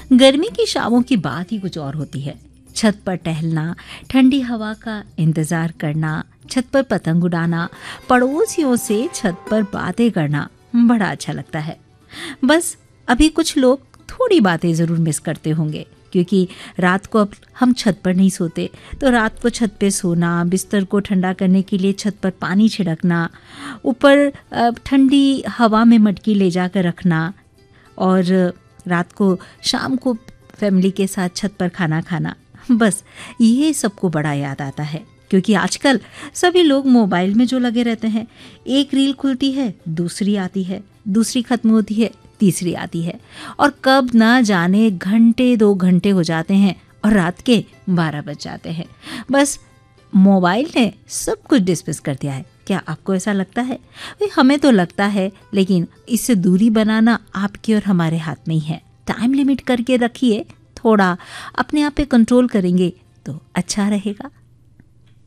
गर्मी की शामों की बात ही कुछ और होती है। छत पर टहलना, ठंडी हवा का इंतजार करना, छत पर पतंग उड़ाना, पड़ोसियों से छत पर बातें करना बड़ा अच्छा लगता है। बस अभी कुछ लोग थोड़ी बातें ज़रूर मिस करते होंगे, क्योंकि रात को अब हम छत पर नहीं सोते, तो रात को छत पे सोना, बिस्तर को ठंडा करने के लिए छत पर पानी छिड़कना, ऊपर ठंडी हवा में मटकी ले जाकर रखना और रात को शाम को फैमिली के साथ छत पर खाना खाना, बस ये सबको बड़ा याद आता है। क्योंकि आजकल सभी लोग मोबाइल में जो लगे रहते हैं, एक रील खुलती है, दूसरी आती है, दूसरी खत्म होती है, तीसरी आती है, और कब ना जाने घंटे 2 घंटे हो जाते हैं और रात के 12 बज जाते हैं। बस मोबाइल ने सब कुछ डिस्मिस कर दिया है। क्या आपको ऐसा लगता है? भाई हमें तो लगता है, लेकिन इससे दूरी बनाना आपके और हमारे हाथ में ही है। टाइम लिमिट करके रखिए, थोड़ा अपने आप पे कंट्रोल करेंगे तो अच्छा रहेगा।